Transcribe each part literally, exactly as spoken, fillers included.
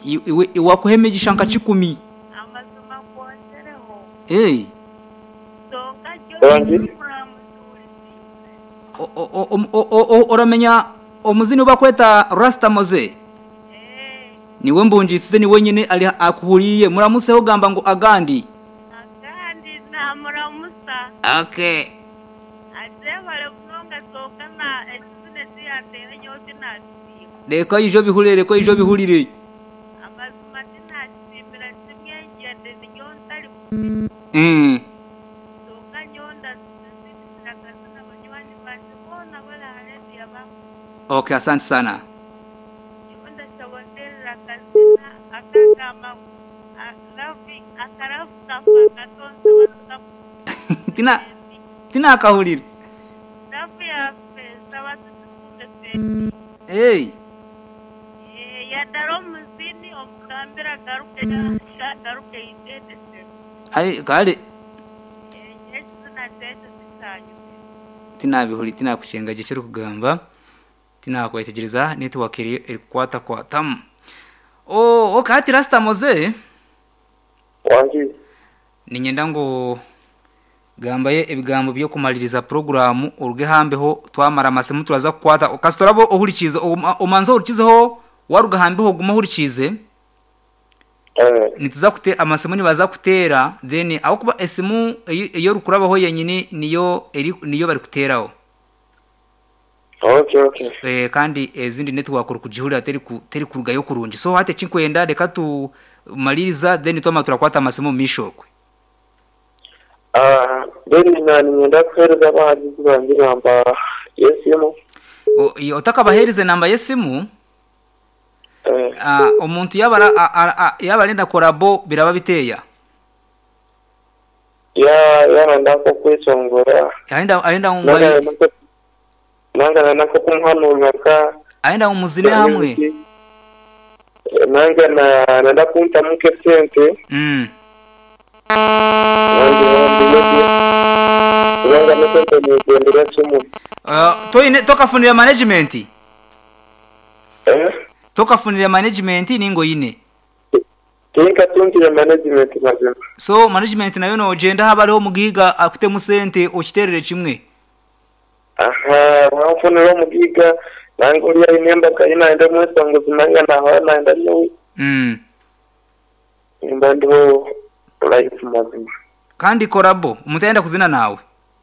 iwe iwakuhemegisha nka kikumi amazima konsereho eh songa cyo oramenya omuzini bakweta Rasta Moze eh niwe mbunjitse ni wenyine ali akuhuriye muramuseho gamba ngo agandi agandi na muramusa okay azebale kunonga songa na esune ziyate yose na Deko ijo bihurire ko ijo bihurire amazima tinashimira simwe ngende nyontali eh songa nyonda sinakazana banywanyi banje bona bala halendi yaba okay asante sana nyonda shawandera kazina akagama arafi akarafu kafa katonza tina tina akahurire rafi ya pesa watu tukunde pe hey ya daro muzini omukambira garuke ya garuke idede ai kale yesu na tete zisanyu tina bihuri tina kushenga gicero kugamba tina kwitegereza network iri kwata kwatam oh okay ati Rasta Moze wangi ninyenda ngo gambaye ibigambo byo kumaliriza programu uruge hambeho twamara amasemu turaza kwata kastorabo ohurikize omanzo ohurikizeho waruga hambeho guma ohurikize eh nituza kute amasemu ni baza kutera then aho kuba esimu iyo rukurabaho yenyine niyo eri niyo bari kuteraho okay okay eh kandi ezindi network kujihurira teri ku teri kuruga yo kurunji so hate chinkwenda reka tu maliriza then twama turakwata amasemu mishokwe ah beri nani ngenda kwereza abagizi banjye bamba yesimu o iyo utakabahereze namba yesimu eh ah umuntu yabara yabarinda korabo biraba biteya ya yaranda ko kwisongora arinda arinda umwaye nanga nako kumhanura ka arinda umuzine hamwe nanga na nanda kunta muke sente mm nanga nako ndendera sumu uh, toine tokafunira management eh tokafunira management ningo yine tinka tuntire management mazima so management nayo no genda habariho mugiga akute musente okiterere kimwe aha wafunira mugiga nango ya inemba kaina enda mwesongo zimanga na hana enda no mm imbando life mazima kandi korabo umutenda kuzina nawe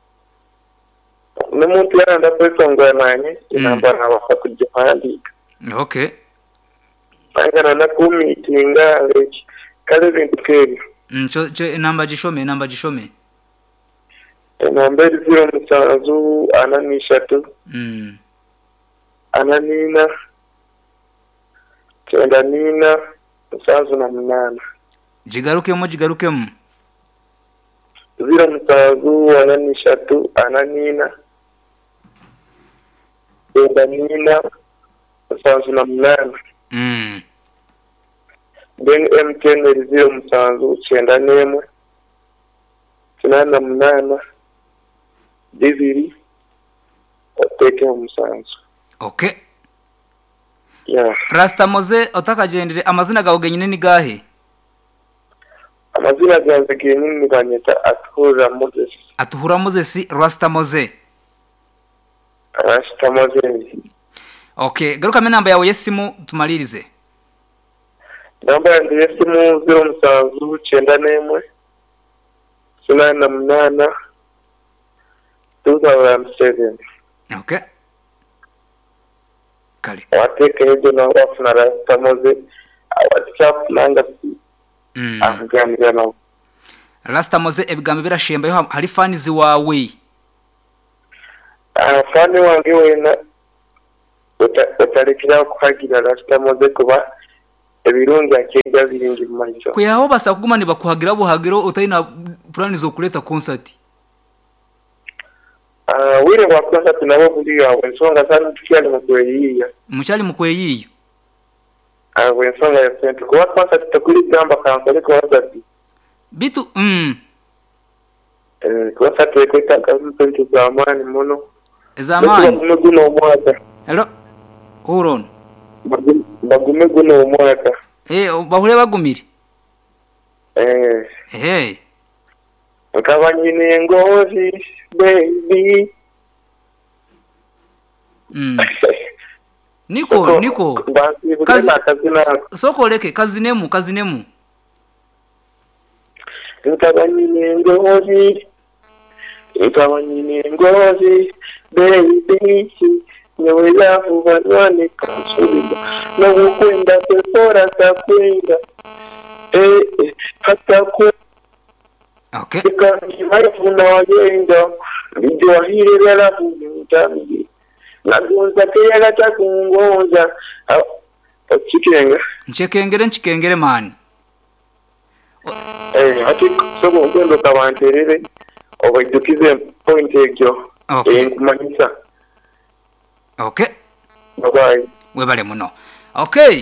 n'umuntu yaranda kwesongo nanye inamba nabafata kujihandi okay angana na kumitinga lechi kale bintukeri mm cho, cho namba jishome namba jishome namba zero mutazu ananishatu mm ananina kenda nina mutazu na mnana jigaruke mo jigaruke mo zero mutazu ananishatu ananina kenda nina mutazu na mnana mm then M ten zero mutazu kenda nemwe kinana mnana bibiri oteke umusanzu okay yeah Rasta Moze otakagendere amazina gawe genyine ni gahe amazina ganze genyine banyeta Atuhura Moses Atuhura Moses Rasta Moze Rasta Moses okay garuka me namba yawe yesimu tumalirize namba yanjye yesimu zero musanzu kenda nemwe sunana mnana two thousand seven okay kale wateke hejo na wafuna Rasta Moses awatchap nanga mm agamira na Rasta Moze ebigambo birashemba yo hari fans wawe ah fani wange wena utarekera kuhagira Rasta Moses kuba ebirungi akega biringi mumaiso kuyaho basa kuguma ni bakuhagira buhagiro utayina plan zo kuleta concert ah wire wa concert nabo buri yawe nsonga sana tukiyali mukweyiya muchali mukweyiyo ah we nsonga ya sente kwa concert tukuli gamba kansole kwa wazati bitu mm eh concert yekwita kansole zamani muno zamani muguno mwaka hello uron bagume guno mwaka eh bahure bagumire eh eh nkaba nyine ngozi baby mm niko niko kazi soko leke kazinemu kazinemu nkaba nyine ngozi nkaba nyine ngozi baby nyewe yavu banywane kansubiza no gukwenda kwekora takwenda eh hatakwe okay kandi marifuna wagenga bijo wahirira rafu mtambi nagunza kera takungoza chikenga nchekengere nchikengere mani eh ati sobo ngendo kabanterere obadukize point egyo okay kumanyisa okay bye bye webale muno okay